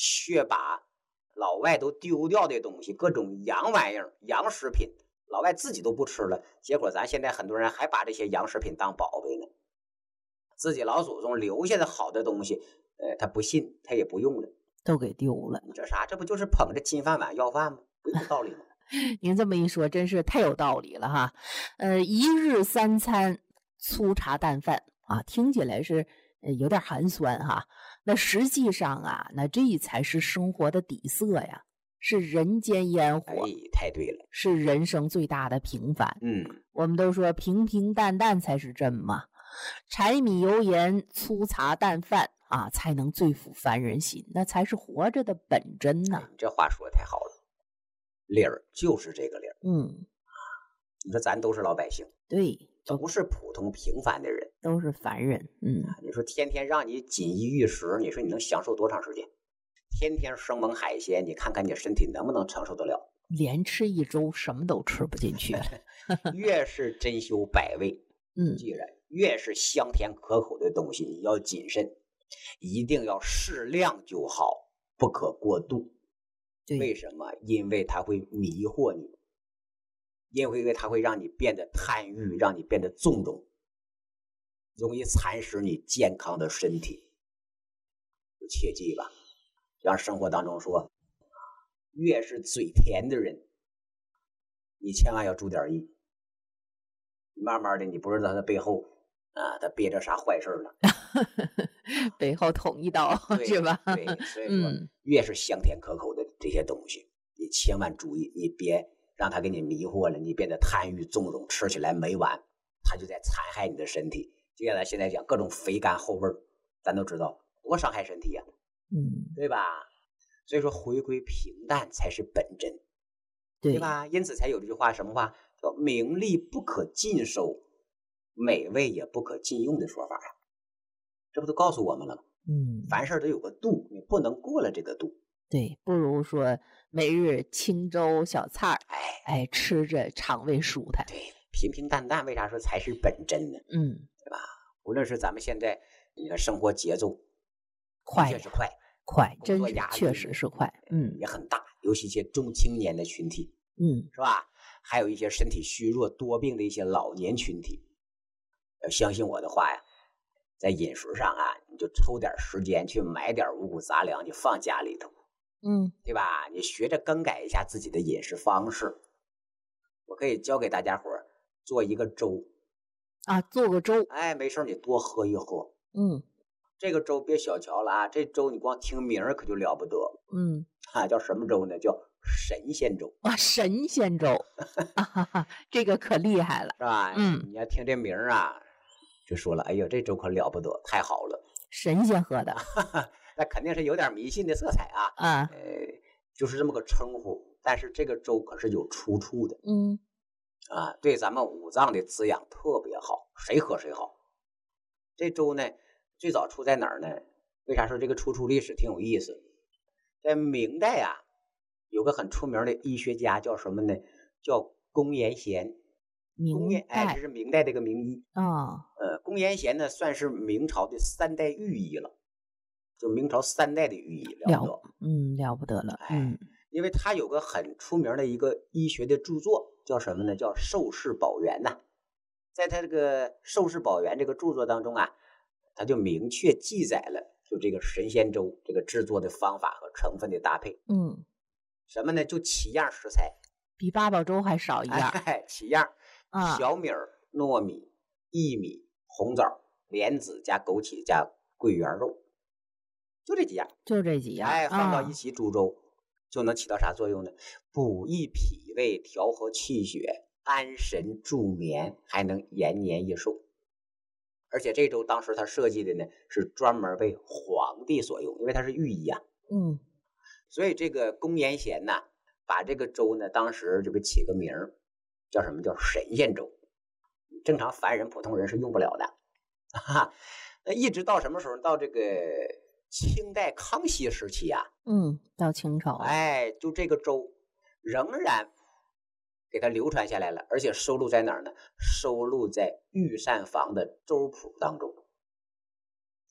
却把老外都丢掉的东西，各种洋玩意儿、洋食品，老外自己都不吃了，结果咱现在很多人还把这些洋食品当宝贝呢。自己老祖宗留下的好的东西，他不信，他也不用了， 都给丢了。 你这啥？这不就是捧着金饭碗要饭吗？不有道理吗？ 您这么一说，真是太有道理了哈。一日三餐粗茶淡饭啊，听起来是有点寒酸哈。那实际上啊，那这才是生活的底色呀，是人间烟火。 哎，太对了， 是人生最大的平凡。我们都说平平淡淡才是真嘛，柴米油盐粗茶淡饭啊，才能最抚凡人心，那才是活着的本真呐。 这话说的太好了，理儿就是这个理儿。你说咱都是老百姓， 对， 都是普通平凡的人， 都是凡人。 你说天天让你锦衣玉食，你说你能享受多长时间？天天生猛海鲜，你看看你身体能不能承受得了？ 连吃一周什么都吃不进去了。 越是珍馐百味，既然越是香甜可口的东西，你要谨慎，一定要适量就好，不可过度。为什么？因为它会迷惑你，因为它会让你变得贪欲，让你变得纵容，容易蚕食你健康的身体。就切记吧，像生活当中说，越是嘴甜的人，你千万要注点意。慢慢的，你不知道他背后他憋着啥坏事了， 背后捅一刀是吧？ 对，所以说，越是香甜可口的这些东西，你千万注意，你别让他给你迷惑了，你变得贪欲纵容，吃起来没完，他就在残害你的身体。接下来现在讲各种肥甘厚味，咱都知道多伤害身体啊，对吧？所以说回归平淡才是本真，对吧？因此才有这句话，什么话叫名利不可尽收，美味也不可尽用的说法啊，这不都告诉我们了吗？凡事都有个度，你不能过了这个度。 对，不如说每日清粥小菜，吃着肠胃舒坦。 对，平平淡淡，为啥说才是本真呢？对吧？无论是咱们现在你看生活节奏快， 确实快， 真是确实是快， 也很大，尤其一些中青年的群体，是吧？还有一些身体虚弱多病的一些老年群体，相信我的话呀，在饮食上啊，你就抽点时间去买点五谷杂粮，你放家里头，对吧？你学着更改一下自己的饮食方式。我可以教给大家伙做一个粥啊，做个粥， 没事你多喝一喝。这个粥别小瞧了啊，这粥你光听名可就了不得。叫什么粥呢？叫神仙粥啊，神仙粥这个可厉害了， 是吧？你要听这名啊，就说了，哎呦，这粥可了不得，太好了， 神仙喝的， 那肯定是有点迷信的色彩啊。就是这么个称呼，但是这个粥可是有出处的。对咱们五脏的滋养特别好，谁喝谁好。这粥呢，最早出在哪儿呢？为啥说这个出处历史挺有意思？在明代啊，有个很出名的医学家叫什么呢？叫公彦贤。这是明代这个名医公彦贤呢，算是明朝的3代御医了，就明朝3代的御医， 了不得了。 因为他有个很出名的一个医学的著作，叫什么呢？叫《寿世宝源》呐。在他这个《寿世宝源》这个著作当中啊，他就明确记载了就这个神仙粥这个制作的方法和成分的搭配。什么呢？就7样食材， 比八宝粥还少一样。 7样小米、糯米、薏米、红枣、莲子加枸杞加桂圆肉，就这几样，放到一起煮粥，就能起到啥作用呢？补益脾胃，调和气血，安神助眠，还能延年益寿。而且这粥当时他设计的呢，是专门为皇帝所用，因为他是御医啊。所以这个公彦贤呐，把这个粥呢，当时就给起个名儿，叫什么？叫神仙粥。正常凡人、普通人是用不了的。那一直到什么时候？到这个清代康熙时期啊， 到清朝， 就这个粥仍然给它流传下来了，而且收录在哪儿呢？收录在御膳房的粥谱当中。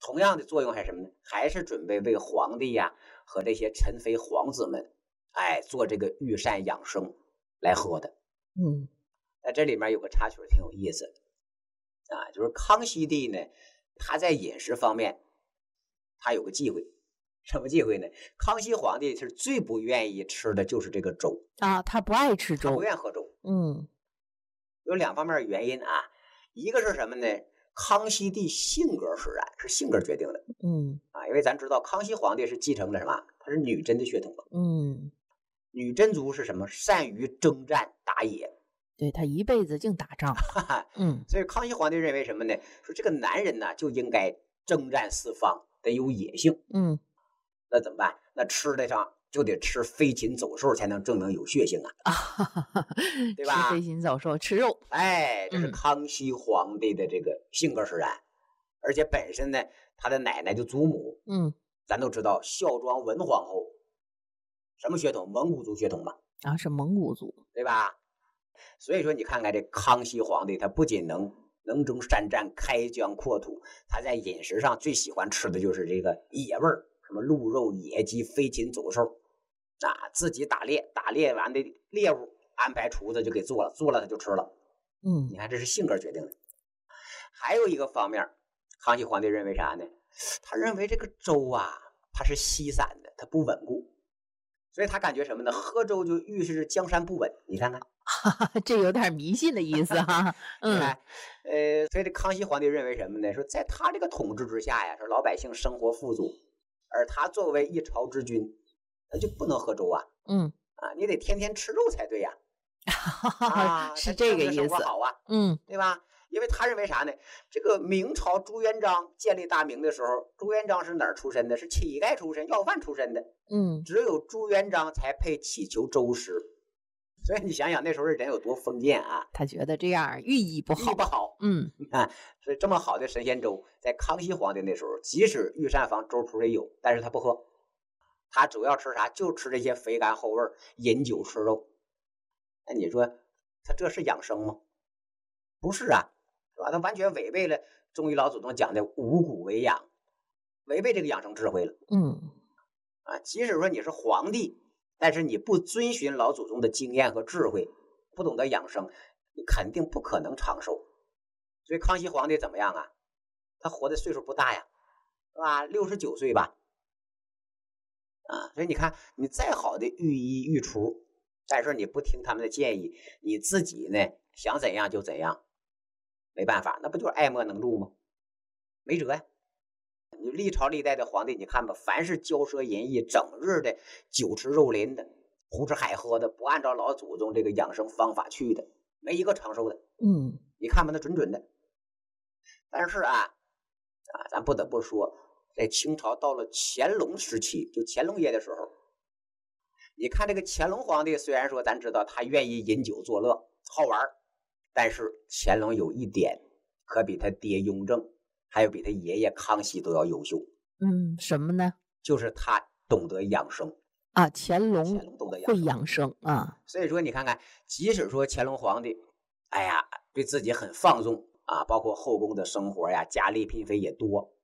同样的作用还是什么呢？还是准备为皇帝呀和这些宸妃皇子们，做这个御膳养生来喝的。那这里面有个插曲挺有意思啊，就是康熙帝呢，他在饮食方面，他有个忌讳。什么忌讳呢？康熙皇帝是最不愿意吃的就是这个粥啊，他不爱吃粥， 他不愿喝粥。有两方面原因啊，一个是什么呢？康熙帝性格使然，是性格决定的。因为咱知道康熙皇帝是继承了什么？他是女真的血统。女真族是什么？善于征战打野。 对，他一辈子净打仗。 所以康熙皇帝认为什么呢？说这个男人呢就应该征战四方，得有野性。那怎么办？那吃的上就得吃飞禽走兽，才能证明有血性啊，对吧？ 吃飞禽走兽，吃肉。 这是康熙皇帝的这个性格使然。而且本身呢，他的奶奶就祖母，咱都知道孝庄文皇后，什么血统？蒙古族血统嘛。 是蒙古族， 对吧？所以说你看看这康熙皇帝，他不仅能征善战，开疆扩土，他在饮食上最喜欢吃的就是这个野味儿。什么鹿肉、野鸡、飞禽走兽自己打猎完的猎物安排厨子就给做了他就吃了。你看这是性格决定的。还有一个方面，康熙皇帝认为啥呢？他认为这个粥啊，它是稀散的，它不稳固，所以他感觉什么呢？喝粥就预示江山不稳。你看看这有点迷信的意思哈。 所以这康熙皇帝认为什么呢？说在他这个统治之下呀，说老百姓生活富足，而他作为一朝之君，他就不能喝粥啊。你得天天吃肉才对呀。 是这个意思。 好啊。对吧？因为他认为啥呢？这个明朝朱元璋建立大明的时候，朱元璋是哪儿出身的？是乞丐出身，要饭出身的。只有朱元璋才配祈求粥食。所以你想想那时候人有多封建啊！ 他觉得这样寓意不好。 所以这么好的神仙粥，在康熙皇帝那时候，即使御膳房粥铺里有，但是他不喝。他主要吃啥？就吃这些肥甘厚味，饮酒吃肉。那你说他这是养生吗？不是啊，是吧？他完全违背了中医老祖宗讲的五谷为养，违背这个养生智慧了。即使说你是皇帝，但是你不遵循老祖宗的经验和智慧，不懂得养生，你肯定不可能长寿。所以康熙皇帝怎么样啊？他活的岁数不大呀，是吧？69岁吧。所以你看，你再好的御医御厨，但是你不听他们的建议，你自己呢想怎样就怎样，没办法，那不就是爱莫能助吗？没辙呀。你历朝历代的皇帝，你看吧，凡是骄奢淫逸、整日的酒吃肉林的、胡吃海喝的，不按照老祖宗这个养生方法去的，没一个长寿的。你看吧，那准的。但是咱不得不说，在清朝到了乾隆时期，就乾隆爷的时候，你看这个乾隆皇帝，虽然说咱知道他愿意饮酒作乐、好玩，但是乾隆有一点可比他爹雍正还有比他爷爷康熙都要优秀。 什么呢？ 就是他懂得养生乾隆会养生啊。 所以说你看看，即使说乾隆皇帝对自己很放纵包括后宫的生活呀，佳丽嫔妃也多，